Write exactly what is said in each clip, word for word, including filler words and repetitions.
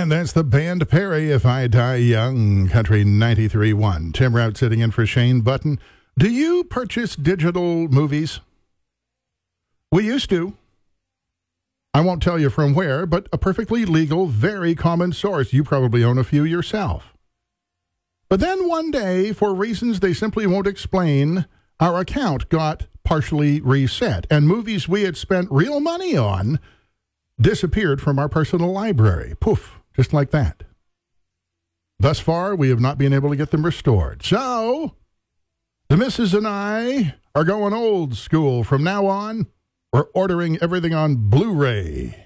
And that's the band Perry, If I Die Young, Country ninety-three point one. Tim Rout sitting in for Shane Button. Do you purchase digital movies? We used to. I won't tell you from where, but a perfectly legal, very common source. You probably own a few yourself. But then one day, for reasons they simply won't explain, our account got partially reset, and movies we had spent real money on disappeared from our personal library. Poof, just like that. Thus far, we have not been able to get them restored. So, the missus and I are going old school. From now on, we're ordering everything on Blu-ray.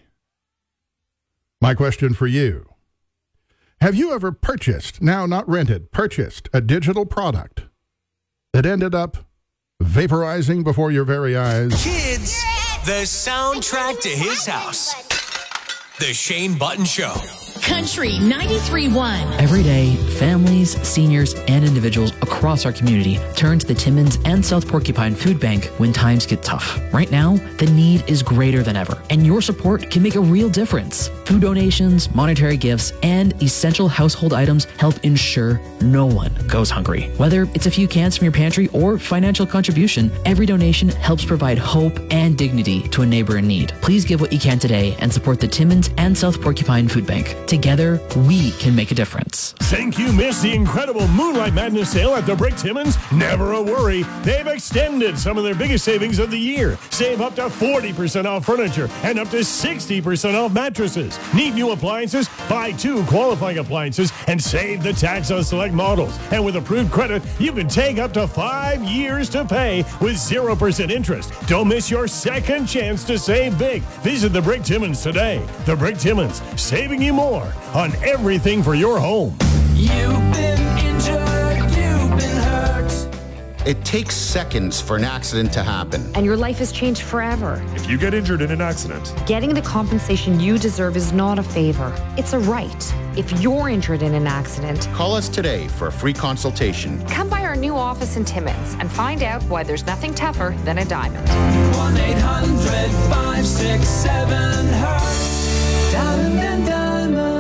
My question for you: have you ever purchased, now not rented, purchased a digital product that ended up vaporizing before your very eyes? Kids, the soundtrack to his house. The Shane Button Show. Country ninety-three point one. Every day, families, seniors, and individuals across our community turn to the Timmins and South Porcupine Food Bank when times get tough. Right now, the need is greater than ever, and your support can make a real difference. Food donations, monetary gifts, and essential household items help ensure no one goes hungry. Whether it's a few cans from your pantry or financial contribution, every donation helps provide hope and dignity to a neighbor in need. Please give what you can today and support the Timmins and South Porcupine Food Bank. Together, we can make a difference. Think you missed the incredible Moonlight Madness sale at the Brick Timmins? Never a worry. They've extended some of their biggest savings of the year. Save up to forty percent off furniture and up to sixty percent off mattresses. Need new appliances? Buy two qualifying appliances and save the tax on select models. And with approved credit, you can take up to five years to pay with zero percent interest. Don't miss your second chance to save big. Visit the Brick Timmins today. The Brick Timmins, saving you more on everything for your home. You've been injured, you've been hurt. It takes seconds for an accident to happen. And your life has changed forever. If you get injured in an accident, getting the compensation you deserve is not a favor. It's a right. If you're injured in an accident, call us today for a free consultation. Come by our new office in Timmins and find out why there's nothing tougher than a diamond. one eight hundred five six seven hurt. Diamond and Diamond.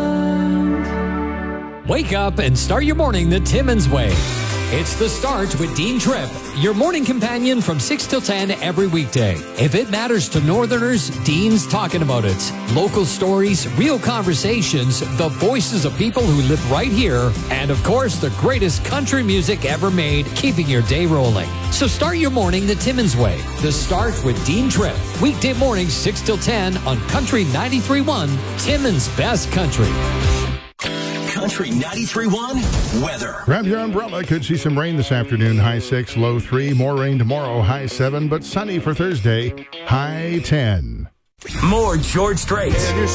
Wake up and start your morning the Timmins way. It's The Start with Dean Tripp, your morning companion from six till ten every weekday. If it matters to Northerners, Dean's talking about it. Local stories, real conversations, the voices of people who live right here, and of course, the greatest country music ever made, keeping your day rolling. So start your morning the Timmins way. The Start with Dean Tripp, weekday mornings six till ten on Country ninety-three point one, Timmins' best country. Country ninety-three point one weather. Grab your umbrella. Could see some rain this afternoon. High six, low three. More rain tomorrow. High seven, but sunny for Thursday. High ten. More George Strait.